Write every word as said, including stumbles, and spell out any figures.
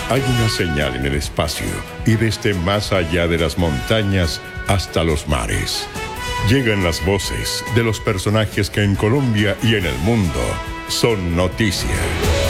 Hay una señal en el espacio y desde más allá de las montañas hasta los mares. Llegan las voces de los personajes que en Colombia y en el mundo son noticia.